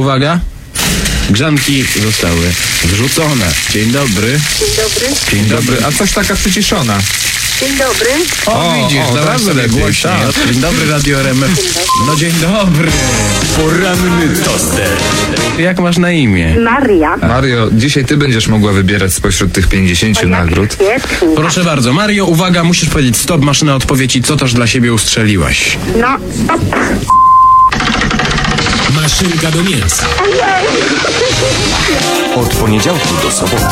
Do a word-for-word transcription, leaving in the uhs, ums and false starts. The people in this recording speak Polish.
uwaga. Grzanki zostały wrzucone. Dzień dobry. Dzień dobry. Dzień dobry. A coś taka przyciszona. Dzień dobry. O, o widzisz, o, zaraz sobie głośniej. Dzień dobry, Radio R M F. No dzień dobry. Poranny toster. Jak masz na imię? Maria. Mario, dzisiaj ty będziesz mogła wybierać spośród tych pięćdziesięciu nagród. Świetnie. Proszę bardzo, Mario, uwaga, musisz powiedzieć stop, maszyna odpowiedzi, co też dla siebie ustrzeliłaś. No, stop. Maszynka do mięsa. Ojej. Od poniedziałku do soboty.